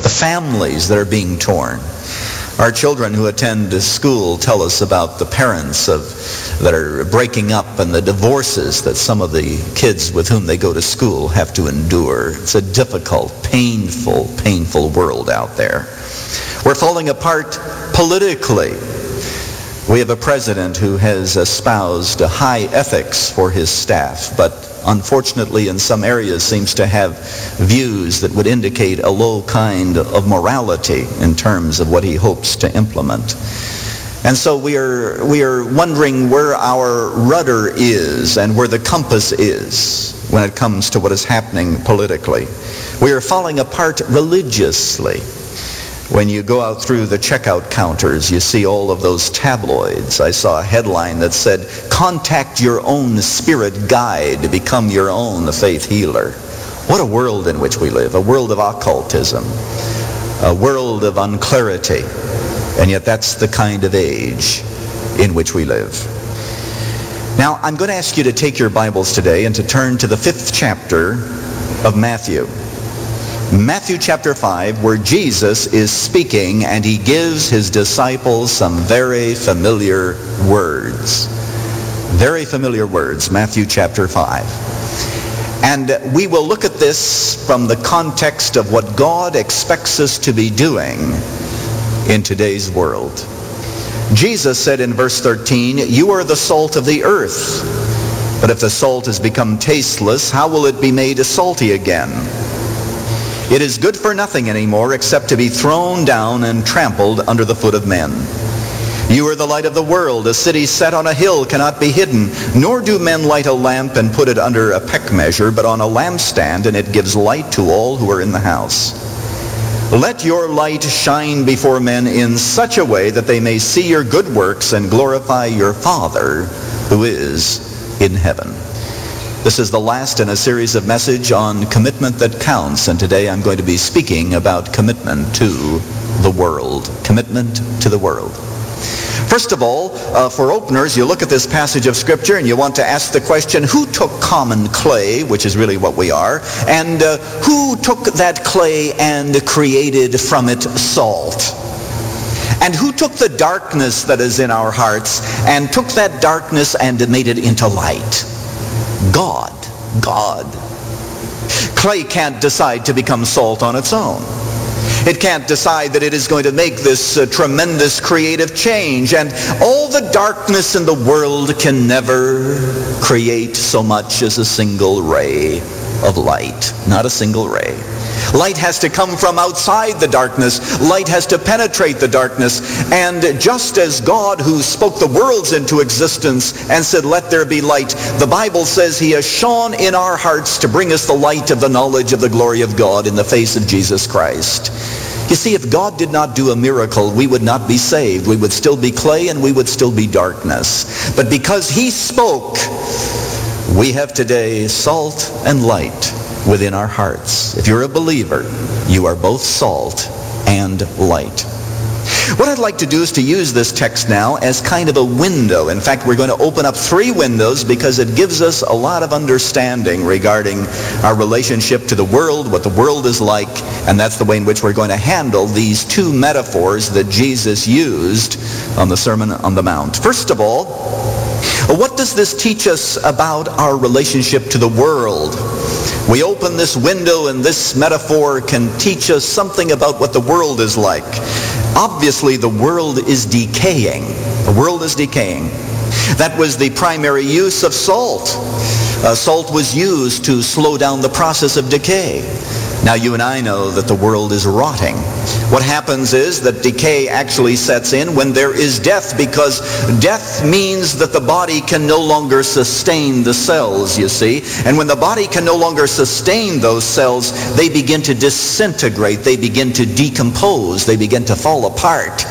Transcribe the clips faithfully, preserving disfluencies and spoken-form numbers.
the families that are being torn. Our children who attend school tell us about the parents of, that are breaking up and the divorces that some of the kids with whom they go to school have to endure. It's a difficult, painful, painful world out there. We're falling apart politically. We have a president who has espoused a high ethics for his staff, but unfortunately in some areas seems to have views that would indicate a low kind of morality in terms of what he hopes to implement. And so we are, we are wondering where our rudder is and where the compass is when it comes to what is happening politically. We are falling apart religiously. When you go out through the checkout counters, you see all of those tabloids. I saw a headline that said, "Contact your own spirit guide to become your own faith healer." What a world in which we live, a world of occultism, a world of unclarity, and yet that's the kind of age in which we live. Now, I'm going to ask you to take your Bibles today and to turn to the fifth chapter of Matthew. Matthew chapter five, where Jesus is speaking and he gives his disciples some very familiar words. Very familiar words, Matthew chapter five. And we will look at this from the context of what God expects us to be doing in today's world. Jesus said in verse thirteen, "You are the salt of the earth. But if the salt has become tasteless, how will it be made salty again? It is good for nothing anymore except to be thrown down and trampled under the foot of men. You are the light of the world. A city set on a hill cannot be hidden, nor do men light a lamp and put it under a peck measure, but on a lampstand, and it gives light to all who are in the house. Let your light shine before men in such a way that they may see your good works and glorify your Father who is in heaven." This is the last in a series of message on commitment that counts, and today I'm going to be speaking about commitment to the world. Commitment to the world. First of all, uh, for openers, you look at this passage of Scripture and you want to ask the question, who took common clay, which is really what we are, and uh, who took that clay and created from it salt? And who took the darkness that is in our hearts and took that darkness and made it into light? God. God. Clay can't decide to become salt on its own. It can't decide that it is going to make this uh, tremendous creative change. And all the darkness in the world can never create so much as a single ray of light. Not a single ray. Light has to come from outside the darkness. Light has to penetrate the darkness. And just as God, who spoke the worlds into existence and said, "Let there be light," the Bible says he has shone in our hearts to bring us the light of the knowledge of the glory of God in the face of Jesus Christ. You see, if God did not do a miracle, we would not be saved. We would still be clay and we would still be darkness. But because he spoke, we have today salt and light within our hearts. If you're a believer, you are both salt and light. What I'd like to do is to use this text now as kind of a window. In fact, we're going to open up three windows because it gives us a lot of understanding regarding our relationship to the world, what the world is like, and that's the way in which we're going to handle these two metaphors that Jesus used on the Sermon on the Mount. First of all, what does this teach us about our relationship to the world? We open this window and this metaphor can teach us something about what the world is like. Obviously, the world is decaying. The world is decaying. That was the primary use of salt. Uh, salt was used to slow down the process of decay. Now, you and I know that the world is rotting. What happens is that decay actually sets in when there is death, because death means that the body can no longer sustain the cells, you see. And when the body can no longer sustain those cells, they begin to disintegrate, they begin to decompose, they begin to fall apart,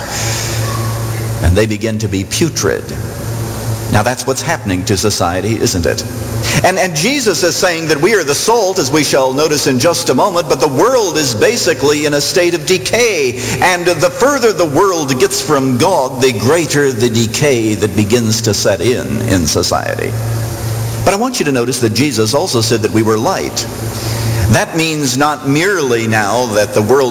and they begin to be putrid. Now that's what's happening to society, isn't it? And, and Jesus is saying that we are the salt, as we shall notice in just a moment, but the world is basically in a state of decay. And the further the world gets from God, the greater the decay that begins to set in in society. But I want you to notice that Jesus also said that we were light. That means not merely now that the world